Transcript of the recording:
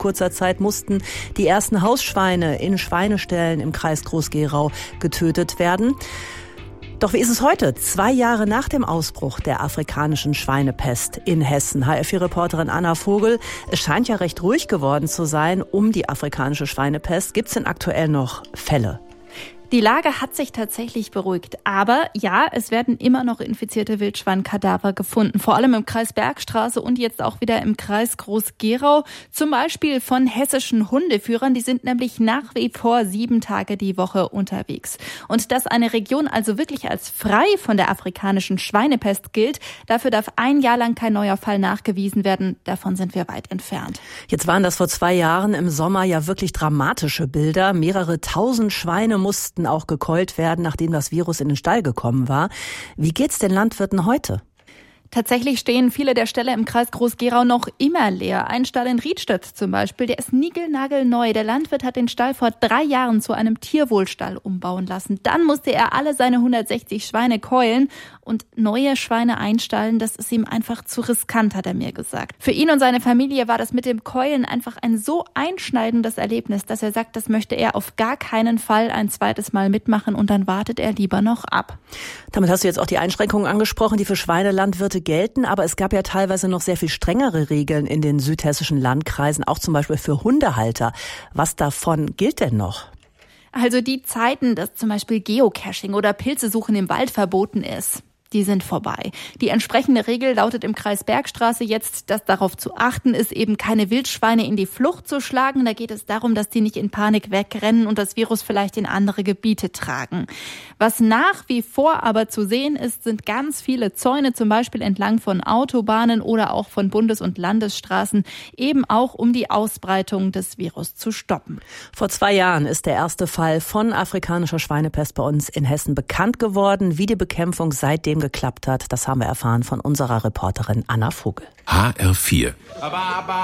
kurzer Zeit mussten die ersten Hausschweine in Schweineställen im Kreis Groß-Gerau getötet werden. Doch wie ist es heute, 2 Jahre nach dem Ausbruch der afrikanischen Schweinepest in Hessen? HR4-Reporterin Anna Vogel, es scheint ja recht ruhig geworden zu sein um die afrikanische Schweinepest. Gibt es denn aktuell noch Fälle? Die Lage hat sich tatsächlich beruhigt. Aber ja, es werden immer noch infizierte Wildschweinkadaver gefunden. Vor allem im Kreis Bergstraße und jetzt auch wieder im Kreis Groß-Gerau. Zum Beispiel von hessischen Hundeführern. Die sind nämlich nach wie vor 7 Tage die Woche unterwegs. Und dass eine Region also wirklich als frei von der afrikanischen Schweinepest gilt, dafür darf 1 Jahr lang kein neuer Fall nachgewiesen werden. Davon sind wir weit entfernt. Jetzt waren das vor 2 Jahren im Sommer ja wirklich dramatische Bilder. Mehrere tausend Schweine mussten auch gekeult werden, nachdem das Virus in den Stall gekommen war. Wie geht's den Landwirten heute? Tatsächlich stehen viele der Ställe im Kreis Groß-Gerau noch immer leer. Ein Stall in Riedstedt zum Beispiel, der ist niegelnagelneu. Der Landwirt hat den Stall vor 3 Jahren zu einem Tierwohlstall umbauen lassen. Dann musste er alle seine 160 Schweine keulen und neue Schweine einstallen. Das ist ihm einfach zu riskant, hat er mir gesagt. Für ihn und seine Familie war das mit dem Keulen einfach ein so einschneidendes Erlebnis, dass er sagt, das möchte er auf gar keinen Fall ein zweites Mal mitmachen und dann wartet er lieber noch ab. Damit hast du jetzt auch die Einschränkungen angesprochen, die für Schweinelandwirte gelten, aber es gab ja teilweise noch sehr viel strengere Regeln in den südhessischen Landkreisen, auch zum Beispiel für Hundehalter. Was davon gilt denn noch? Also die Zeiten, dass zum Beispiel Geocaching oder Pilzesuchen im Wald verboten ist, die sind vorbei. Die entsprechende Regel lautet im Kreis Bergstraße jetzt, dass darauf zu achten ist, eben keine Wildschweine in die Flucht zu schlagen. Da geht es darum, dass die nicht in Panik wegrennen und das Virus vielleicht in andere Gebiete tragen. Was nach wie vor aber zu sehen ist, sind ganz viele Zäune, zum Beispiel entlang von Autobahnen oder auch von Bundes- und Landesstraßen, eben auch um die Ausbreitung des Virus zu stoppen. Vor 2 Jahren ist der erste Fall von afrikanischer Schweinepest bei uns in Hessen bekannt geworden. Wie die Bekämpfung seitdem geklappt hat, das haben wir erfahren von unserer Reporterin Anna Vogel. HR4